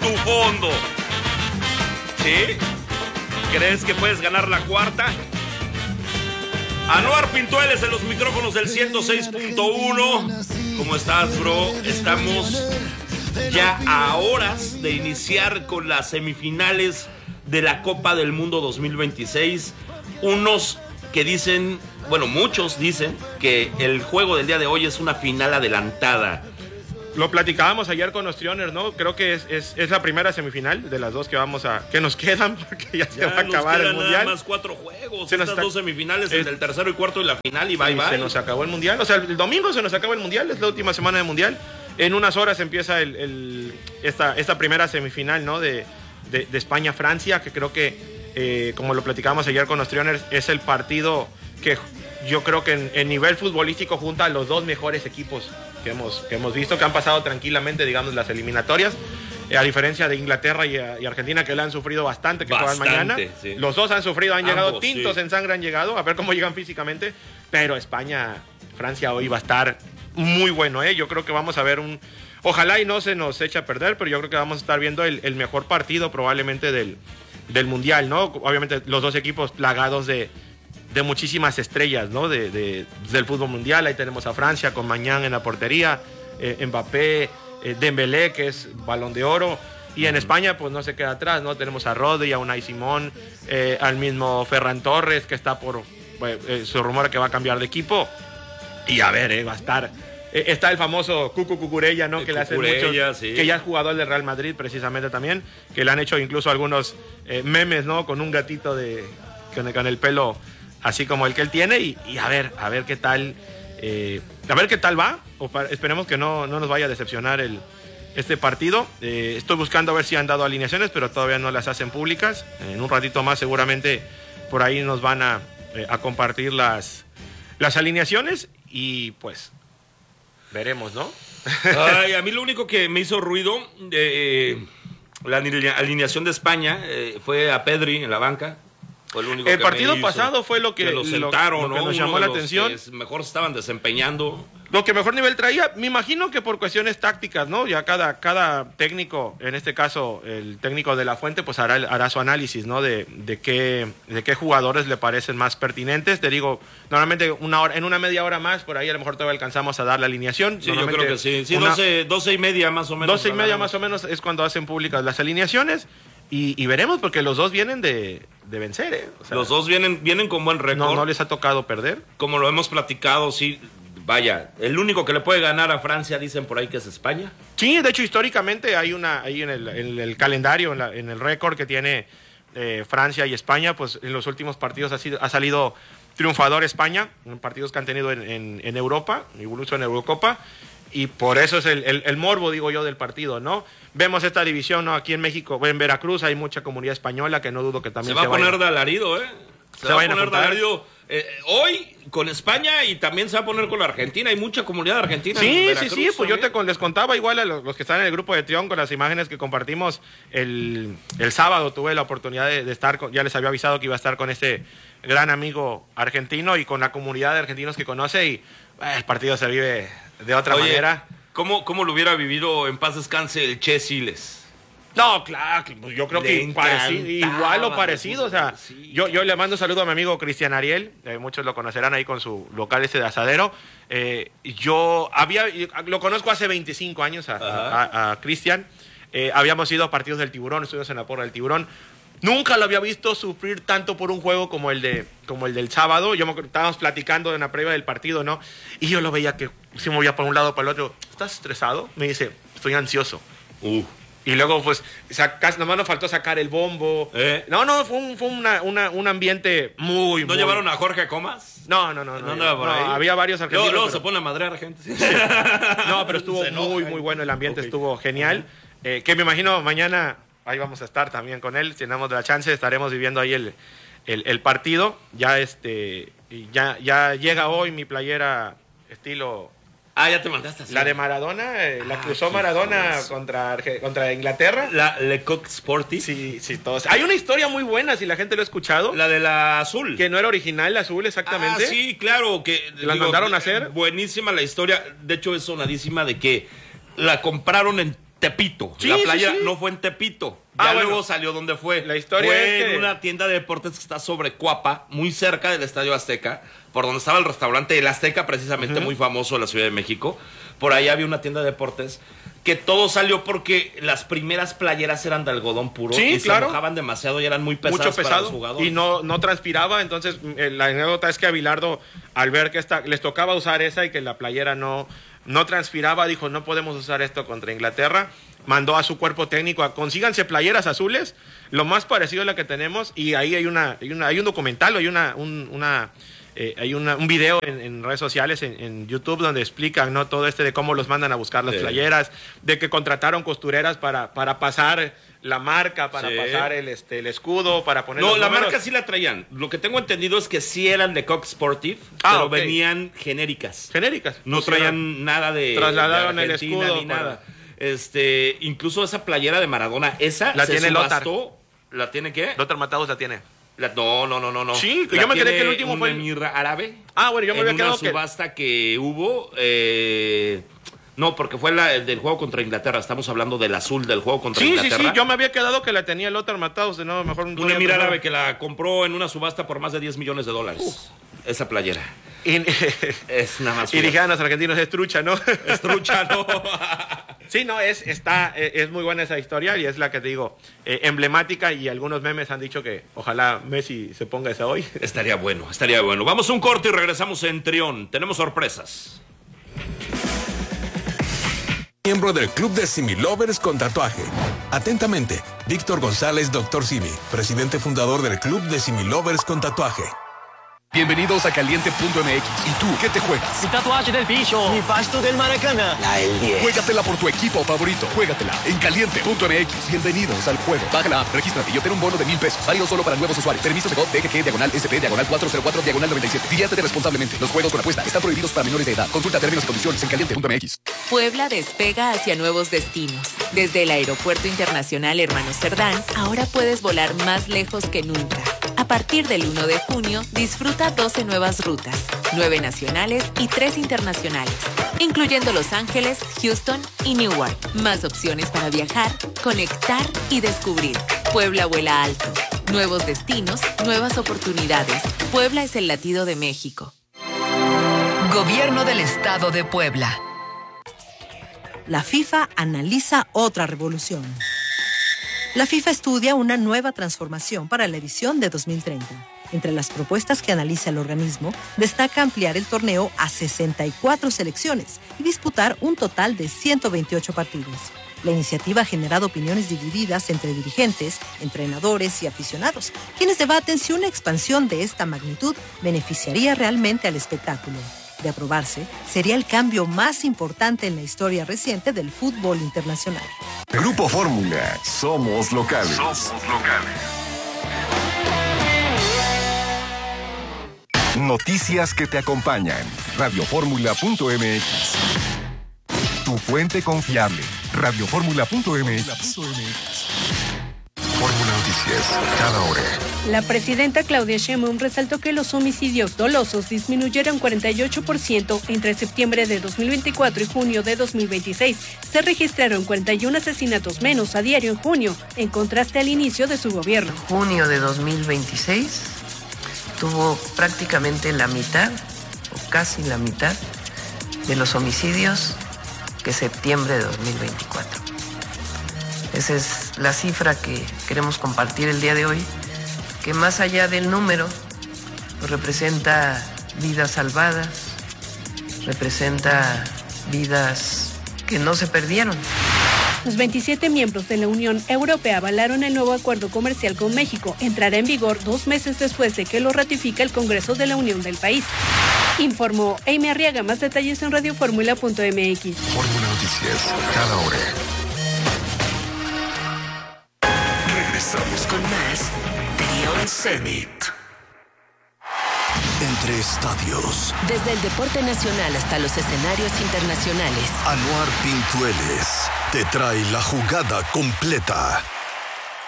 tu fondo. ¿Sí? ¿Crees que puedes ganar la cuarta? Anuar Pintueles en los micrófonos del 106.1. ¿Cómo estás, bro? Estamos ya a horas de iniciar con las semifinales de la Copa del Mundo 2026. Unos que dicen, bueno, muchos dicen que el juego del día de hoy es una final adelantada. Lo platicábamos ayer con Ostrioner, ¿no? Creo que es la primera semifinal de las dos que nos quedan, porque ya se va a acabar el Mundial. Nada más 4 juegos, estas dos semifinales, el tercero y cuarto y la final, y bye. Se nos acabó el Mundial, o sea, el domingo se nos acaba el Mundial, es la última semana del Mundial. En unas horas empieza esta primera semifinal, ¿no? De España-Francia, que creo que, como lo platicábamos ayer con Ostrioner, es el partido que yo creo que en nivel futbolístico junta a los dos mejores equipos que hemos visto, que han pasado tranquilamente, digamos, las eliminatorias, a diferencia de Inglaterra y Argentina, que le han sufrido bastante, que juegan mañana. Sí. Los dos han sufrido, han llegado tintos, sí, en sangre han llegado, a ver cómo llegan físicamente, pero España-Francia hoy va a estar muy bueno, ¿eh? Yo creo que vamos a ver ojalá y no se nos eche a perder, pero yo creo que vamos a estar viendo el mejor partido probablemente del Mundial, ¿no? Obviamente los dos equipos plagados de muchísimas estrellas, ¿no? Del fútbol mundial. Ahí tenemos a Francia con Mañán en la portería, Mbappé, Dembélé, que es Balón de Oro, y en España pues no se queda atrás, ¿no? Tenemos a Rodri, a Unai Simón, al mismo Ferran Torres, que está se rumora que va a cambiar de equipo, y a ver, va a estar... Está el famoso Cucu Cucurella, ¿no? Que le hacen mucho, sí, que ya es jugador del Real Madrid precisamente también, que le han hecho incluso algunos memes, ¿no? Con un gatito con el pelo así como el que él tiene, y a ver qué tal, va. Esperemos que no nos vaya a decepcionar este partido. Estoy buscando a ver si han dado alineaciones, pero todavía no las hacen públicas. En un ratito más seguramente por ahí nos van a compartir las alineaciones, y pues veremos, ¿no? Ay, a mí lo único que me hizo ruido, la alineación de España, fue a Pedri en la banca. El partido pasado fue lo que lo sentaron, lo que nos llamó la atención. Que mejor se estaban desempeñando. Lo que mejor nivel traía, me imagino que por cuestiones tácticas, ¿no? Ya cada técnico, en este caso el técnico de La Fuente, pues hará su análisis, ¿no? De qué jugadores le parecen más pertinentes. Te digo, normalmente en una media hora más, por ahí a lo mejor todavía alcanzamos a dar la alineación. Sí, yo creo que sí. Sí, 12 y media más o menos. 12 y media más o menos es cuando hacen públicas las alineaciones. Y veremos, porque los dos vienen de vencer, ¿eh? O sea, los dos vienen con buen récord. No les ha tocado perder. Como lo hemos platicado, sí. Vaya, el único que le puede ganar a Francia, dicen por ahí, que es España. Sí, de hecho, históricamente hay ahí en el calendario, en el récord que tiene Francia y España, pues en los últimos partidos ha salido triunfador España, en partidos que han tenido en Europa, incluso en Eurocopa. Y por eso es el morbo, digo yo, del partido, ¿no? Vemos esta división, ¿no? Aquí en México, en Veracruz hay mucha comunidad española, que no dudo que también se va a poner de alarido, ¿eh? Se va a poner de alarido hoy con España, y también se va a poner con la Argentina. Hay mucha comunidad argentina en Veracruz. Sí, pues yo les contaba igual a los que están en el grupo de Trión, con las imágenes que compartimos el sábado. Tuve la oportunidad de estar, ya les había avisado que iba a estar con este gran amigo argentino y con la comunidad de argentinos que conoce, y el partido se vive de otra manera. ¿Cómo lo hubiera vivido, en paz descanse, el Che Siles? No, claro, pues yo creo que igual o parecido. O sea, sí. yo le mando un saludo a mi amigo Cristian Ariel, muchos lo conocerán ahí con su local de asadero. Lo conozco hace 25 años a Cristian. Habíamos ido a partidos del Tiburón, estuvimos en la porra del Tiburón. Nunca lo había visto sufrir tanto por un juego como el del sábado. Estábamos platicando en la previa del partido, ¿no? Y yo lo veía que se movía por un lado para el otro. ¿Estás estresado? Me dice, estoy ansioso. Y luego, pues, nomás nos faltó sacar el bombo. No, fue un ambiente muy... ¿No llevaron a Jorge Comas? No, había varios argentinos. Luego se pone a madrear a gente. No, pero estuvo muy bueno el ambiente, estuvo genial. Que me imagino mañana... Ahí vamos a estar también con él, si tenemos la chance, estaremos viviendo ahí el partido. Ya llega hoy mi playera estilo... Ya te mandaste así. La de Maradona, la cruzó Maradona contra Inglaterra. La Lecoq Sporty. Sí, todos. Hay una historia muy buena, si la gente lo ha escuchado. La de la azul. Que no era original, la azul, exactamente. Sí, claro. Que la mandaron a hacer. Buenísima la historia, de hecho es sonadísima, de que la compraron en Tepito. Sí, La playera sí, sí. no fue en Tepito. Ya luego salió donde fue. La historia fue es que... en una tienda de deportes que está sobre Cuapa, muy cerca del Estadio Azteca, por donde estaba el restaurante El Azteca, precisamente muy famoso en la Ciudad de México. Por ahí había una tienda de deportes que todo salió porque las primeras playeras eran de algodón puro y se mojaban demasiado y eran muy pesadas mucho pesado, para los jugadores. Y no transpiraba. Entonces la anécdota es que a Bilardo, al ver que les tocaba usar esa y que la playera no transpiraba, dijo, no podemos usar esto contra Inglaterra. Mandó a su cuerpo técnico a consíganse playeras azules, lo más parecido a la que tenemos, y ahí hay un documental, hay un video en redes sociales, en YouTube, donde explican, ¿no?, todo de cómo los mandan a buscar las playeras, de que contrataron costureras para pasar la marca, para pasar el escudo, para poner No, la marca sí la traían. Lo que tengo entendido es que sí eran de Coq Sportive, pero venían genéricas. Genéricas. No traían nada de trasladaron de el escudo ni nada. Incluso esa playera de Maradona, esa la se tiene subastó. Lothar. ¿La tiene qué? Lothar Matthaus la tiene. No. Sí, yo me quedé que el último fue un emir árabe. Ah, bueno, yo me había quedado en una subasta que hubo. No, porque fue el del juego contra Inglaterra. Estamos hablando del azul del juego contra Inglaterra. Sí, yo me había quedado que la tenía Lothar Matthaus. No, mejor un emir árabe que la compró en una subasta por más de $10 millones. Esa playera. Es nada más. Y dijeron los argentinos, es trucha, ¿no? Es trucha, ¿no? Sí, no, es muy buena esa historia y es la que te digo, emblemática, y algunos memes han dicho que ojalá Messi se ponga esa hoy. Estaría bueno. Vamos a un corte y regresamos en Trión. Tenemos sorpresas. Miembro del Club de Simi Lovers con tatuaje. Atentamente, Víctor González, Dr. Simi, presidente fundador del Club de Simi Lovers con tatuaje. Bienvenidos a Caliente.mx. ¿Y tú qué te juegas? Mi tatuaje del bicho. Mi pasto del Maracaná. La del 10. Juégatela por tu equipo favorito. Juégatela en Caliente.mx. Bienvenidos al juego. Baja la app, regístrate y obtén un bono de $1,000. Válido solo para nuevos usuarios. Permiso de DGG, /SP, /404, /97. Diviértete responsablemente. Los juegos con apuesta están prohibidos para menores de edad. Consulta términos y condiciones en Caliente.mx. Puebla despega hacia nuevos destinos. Desde el Aeropuerto Internacional Hermanos Cerdán, ahora puedes volar más lejos que nunca. A partir del 1 de junio, disfruta 12 nuevas rutas, 9 nacionales y 3 internacionales, incluyendo Los Ángeles, Houston y Newark. Más opciones para viajar, conectar y descubrir. Puebla vuela alto. Nuevos destinos, nuevas oportunidades. Puebla es el latido de México. Gobierno del Estado de Puebla. La FIFA analiza otra revolución. La FIFA estudia una nueva transformación para la edición de 2030. Entre las propuestas que analiza el organismo, destaca ampliar el torneo a 64 selecciones y disputar un total de 128 partidos. La iniciativa ha generado opiniones divididas entre dirigentes, entrenadores y aficionados, quienes debaten si una expansión de esta magnitud beneficiaría realmente al espectáculo. De aprobarse, sería el cambio más importante en la historia reciente del fútbol internacional. Grupo Fórmula, somos locales. Noticias que te acompañan. Radioformula.mx. Tu fuente confiable. Radioformula.mx. Fórmula Noticias, cada hora. La presidenta Claudia Sheinbaum resaltó que los homicidios dolosos disminuyeron 48% entre septiembre de 2024 y junio de 2026. Se registraron 41 asesinatos menos a diario en junio, en contraste al inicio de su gobierno. Junio de 2026 tuvo prácticamente la mitad, o casi la mitad, de los homicidios que septiembre de 2024. Esa es la cifra que queremos compartir el día de hoy, que más allá del número, pues representa vidas salvadas, representa vidas que no se perdieron. Los 27 miembros de la Unión Europea avalaron el nuevo acuerdo comercial con México. Entrará en vigor 2 meses después de que lo ratifica el Congreso de la Unión del país. Informó Amy Arriaga. Más detalles en radioformula.mx. Fórmula Noticias, cada hora. Regresamos con más Trión Summit. Entre estadios. Desde el deporte nacional hasta los escenarios internacionales. Anuar Pintueles te trae la jugada completa.